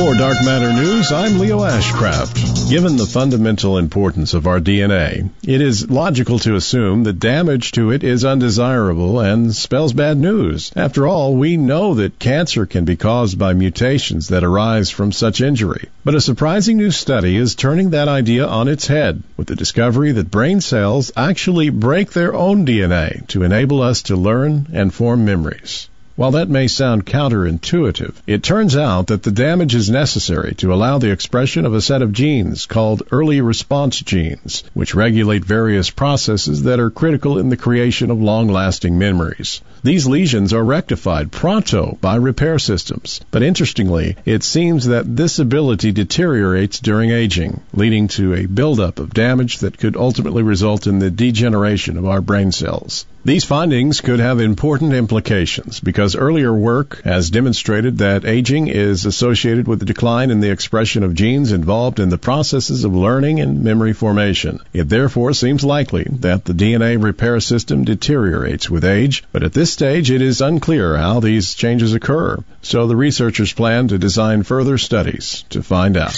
For Dark Matter News, I'm Leo Ashcraft. Given the fundamental importance of our DNA, it is logical to assume that damage to it is undesirable and spells bad news. After all, we know that cancer can be caused by mutations that arise from such injury. But a surprising new study is turning that idea on its head, with the discovery that brain cells actually break their own DNA to enable us to learn and form memories. While that may sound counterintuitive, it turns out that the damage is necessary to allow the expression of a set of genes called early response genes, which regulate various processes that are critical in the creation of long-lasting memories. These lesions are rectified pronto by repair systems, but interestingly, it seems that this ability deteriorates during aging, leading to a buildup of damage that could ultimately result in the degeneration of our brain cells. These findings could have important implications because earlier work has demonstrated that aging is associated with a decline in the expression of genes involved in the processes of learning and memory formation. It therefore seems likely that the DNA repair system deteriorates with age, but at this stage it is unclear how these changes occur, so the researchers plan to design further studies to find out.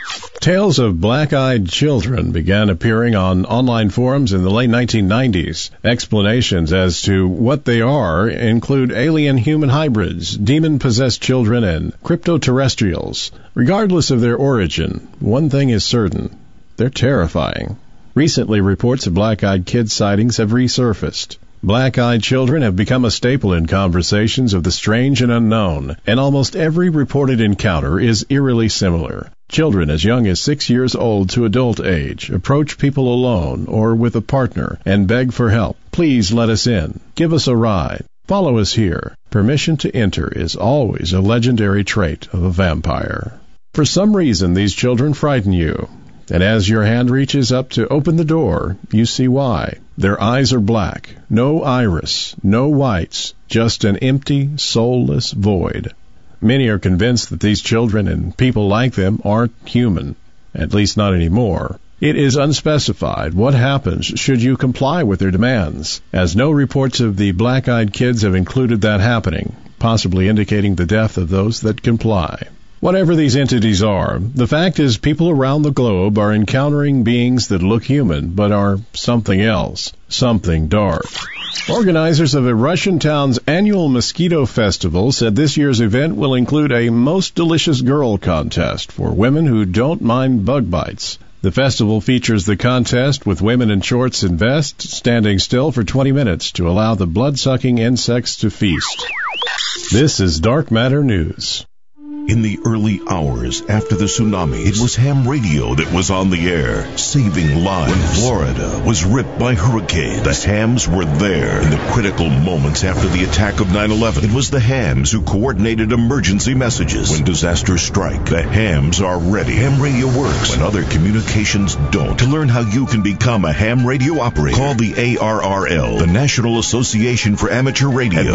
Tales of black-eyed children began appearing on online forums in the late 1990s. Explanations as to what they are include alien-human hybrids, demon-possessed children, and cryptoterrestrials. Regardless of their origin, one thing is certain: they're terrifying. Recently, reports of black-eyed kid sightings have resurfaced. Black-eyed children have become a staple in conversations of the strange and unknown, and almost every reported encounter is eerily similar. Children as young as 6 years old to adult age approach people alone or with a partner and beg for help. Please let us in. Give us a ride. Follow us here. Permission to enter is always a legendary trait of a vampire. For some reason, these children frighten you. And as your hand reaches up to open the door, you see why. Their eyes are black, no iris, no whites, just an empty, soulless void. Many are convinced that these children and people like them aren't human, at least not anymore. It is unspecified what happens should you comply with their demands, as no reports of the black-eyed kids have included that happening, possibly indicating the death of those that comply. Whatever these entities are, the fact is people around the globe are encountering beings that look human but are something else, something dark. Organizers of a Russian town's annual mosquito festival said this year's event will include a Most Delicious Girl contest for women who don't mind bug bites. The festival features the contest with women in shorts and vests standing still for 20 minutes to allow the blood-sucking insects to feast. This is Dark Matter News. In the early hours after the tsunami, it was ham radio that was on the air, saving lives. When Florida was ripped by hurricanes, the hams were there. In the critical moments after the attack of 9/11, it was the hams who coordinated emergency messages. When disasters strike, the hams are ready. Ham radio works when other communications don't. To learn how you can become a ham radio operator, call the ARRL, the National Association for Amateur Radio, at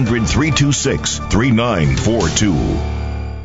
1-800-326-3942.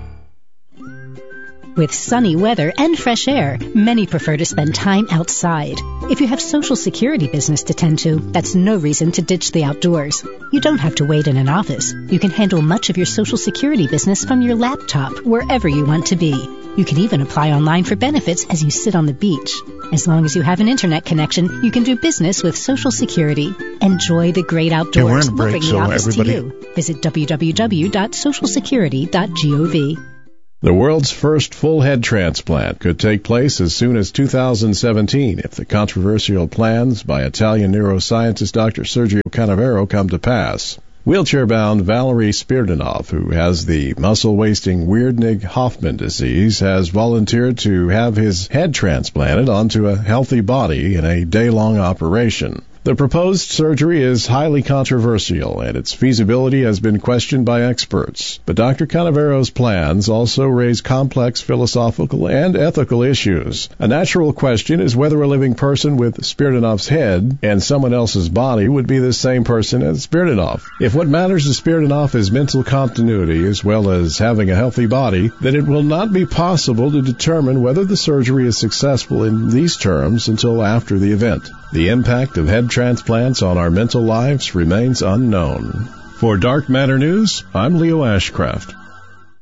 With sunny weather and fresh air, many prefer to spend time outside. If you have Social Security business to tend to, that's no reason to ditch the outdoors. You don't have to wait in an office. You can handle much of your Social Security business from your laptop, wherever you want to be. You can even apply online for benefits as you sit on the beach. As long as you have an internet connection, you can do business with Social Security. Enjoy the great outdoors. We'll bring the office to you. Visit www.socialsecurity.gov. The world's first full head transplant could take place as soon as 2017 if the controversial plans by Italian neuroscientist Dr. Sergio Canavero come to pass. Wheelchair-bound Valery Spiridonov, who has the muscle-wasting Weird-Nig-Hoffman disease, has volunteered to have his head transplanted onto a healthy body in a day-long operation. The proposed surgery is highly controversial, and its feasibility has been questioned by experts. But Dr. Canavero's plans also raise complex philosophical and ethical issues. A natural question is whether a living person with Spiridonov's head and someone else's body would be the same person as Spiridonov. If what matters to Spiridonov is mental continuity as well as having a healthy body, then it will not be possible to determine whether the surgery is successful in these terms until after the event. The impact of head transplants on our mental lives remains unknown. For Dark Matter News, I'm Leo Ashcraft. Hi,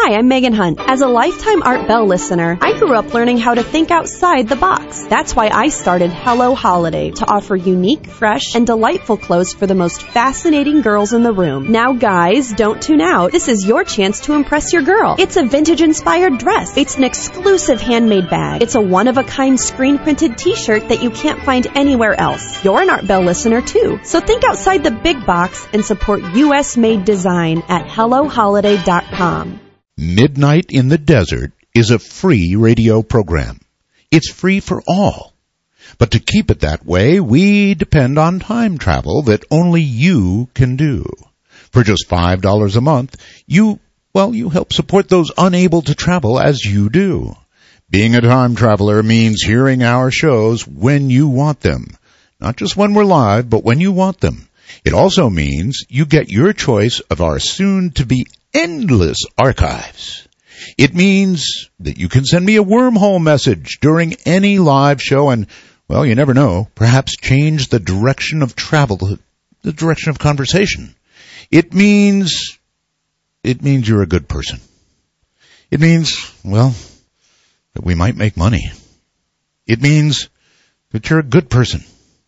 Hi, I'm Megan Hunt. As a lifetime Art Bell listener, I grew up learning how to think outside the box. That's why I started Hello Holiday, to offer unique, fresh, and delightful clothes for the most fascinating girls in the room. Now, guys, don't tune out. This is your chance to impress your girl. It's a vintage-inspired dress. It's an exclusive handmade bag. It's a one-of-a-kind screen-printed t-shirt that you can't find anywhere else. You're an Art Bell listener, too. So think outside the big box and support U.S.-made design at HelloHoliday.com. Midnight in the Desert is a free radio program. It's free for all. But to keep it that way, we depend on time travel that only you can do. For just $5 a month, you help support those unable to travel as you do. Being a time traveler means hearing our shows when you want them. Not just when we're live, but when you want them. It also means you get your choice of our soon-to-be endless archives. It means that you can send me a wormhole message during any live show and, well, you never know, perhaps change the direction of travel, the direction of conversation. It means you're a good person. It means, well, that we might make money. It means that you're a good person.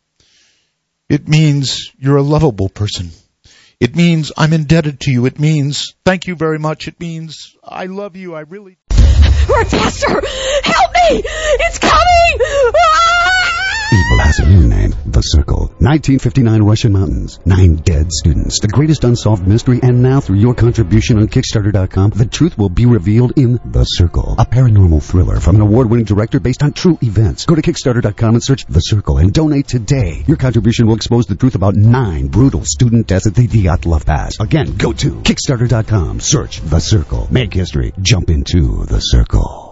It means you're a lovable person. It means I'm indebted to you. It means thank you very much. It means I love you. I really... Run faster! Help me! It's coming! Evil has a new name, The Circle. 1959 Russian Mountains. 9 dead students. The greatest unsolved mystery. And now, through your contribution on Kickstarter.com, the truth will be revealed in The Circle. A paranormal thriller from an award-winning director based on true events. Go to Kickstarter.com and search The Circle and donate today. Your contribution will expose the truth about 9 brutal student deaths at the Dyatlov Pass. Again, go to Kickstarter.com. Search The Circle. Make history. Jump into The Circle.